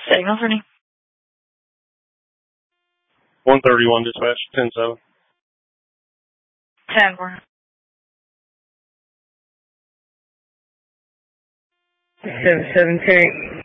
Signal for me. 131 dispatch, 10-7. 10-4. 7-7, Terry.